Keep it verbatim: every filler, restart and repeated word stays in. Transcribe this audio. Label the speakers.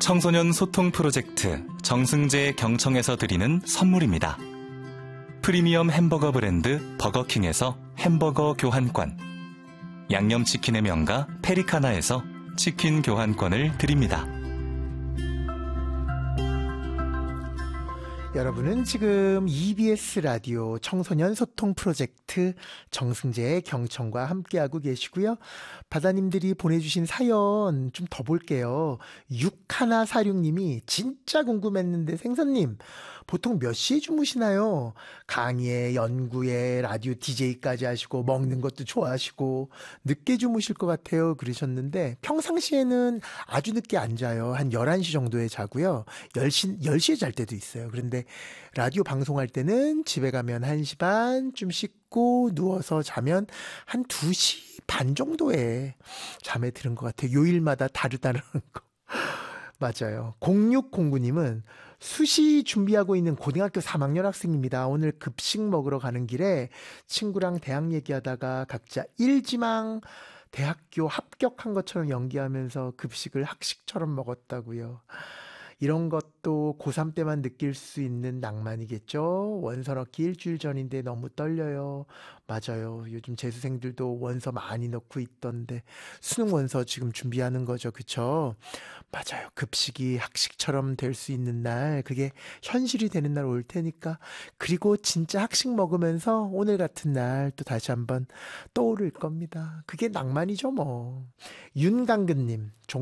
Speaker 1: 청소년 소통 프로젝트 정승재 경청에서 드리는 선물입니다. 프리미엄 햄버거 브랜드 버거킹에서 햄버거 교환권, 양념치킨의 명가 페리카나에서 치킨 교환권을 드립니다.
Speaker 2: 여러분은 지금 이비에스 라디오 청소년 소통 프로젝트 정승재의 경청과 함께하고 계시고요. 바다님들이 보내주신 사연 좀 더 볼게요. 육일사육님이 진짜 궁금했는데 생선님 보통 몇 시에 주무시나요? 강의에 연구에 라디오 디제이까지 하시고 먹는 것도 좋아하시고 늦게 주무실 것 같아요 그러셨는데 평상시에는 아주 늦게 안 자요. 한 열한 시 정도에 자고요. 열 시, 열 시에 잘 때도 있어요. 그런데 라디오 방송할 때는 집에 가면 한 시 반쯤 씻고 누워서 자면 한 두 시 반 정도에 잠에 드는 것 같아요. 요일마다 다르다는 거. 맞아요. 공육공구님은 수시 준비하고 있는 고등학교 삼 학년 학생입니다. 오늘 급식 먹으러 가는 길에 친구랑 대학 얘기하다가 각자 일지망 대학교 합격한 것처럼 연기하면서 급식을 학식처럼 먹었다고요. 이런 것도 고삼 때만 느낄 수 있는 낭만이겠죠. 원서 넣기 일주일 전인데 너무 떨려요. 맞아요. 요즘 재수생들도 원서 많이 넣고 있던데 수능 원서 지금 준비하는 거죠. 그쵸? 맞아요. 급식이 학식처럼 될 수 있는 날, 그게 현실이 되는 날 올 테니까. 그리고 진짜 학식 먹으면서 오늘 같은 날 또 다시 한번 떠오를 겁니다. 그게 낭만이죠 뭐. 윤강근님,